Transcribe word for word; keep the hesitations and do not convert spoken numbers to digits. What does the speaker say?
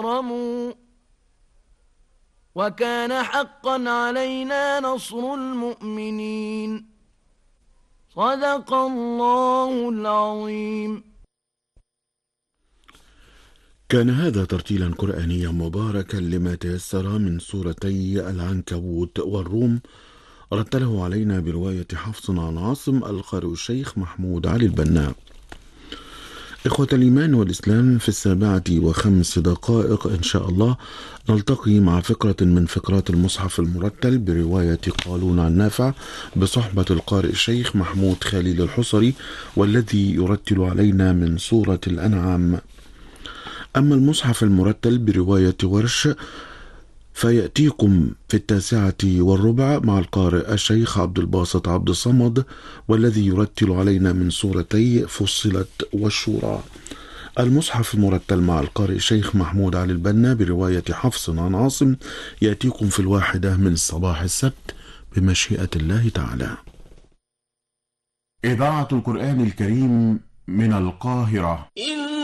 أجرموا وكان حقا علينا نصر المؤمنين. صدق الله العظيم. كان هذا ترتيلا قرآنيا مباركا لما تيسر من سورتي العنكبوت والروم، رتله علينا برواية حفص عن عاصم القارئ الشيخ محمود علي البنا. إخوة الإيمان والإسلام، في السابعة وخمس دقائق إن شاء الله نلتقي مع فقرة من فقرات المصحف المرتل برواية قالون عن نافع بصحبة القارئ الشيخ محمود خليل الحصري، والذي يرتل علينا من سورة الأنعام. أما المصحف المرتل برواية ورش فيأتيكم في التاسعة والربع مع القارئ الشيخ عبد الباسط عبد الصمد، والذي يرتل علينا من سورتي فصلت والشورى. المصحف المرتل مع القارئ الشيخ محمود علي البنا برواية حفص عن عاصم يأتيكم في الواحدة من صباح السبت بمشيئة الله تعالى. إذاعة القرآن الكريم من القاهرة.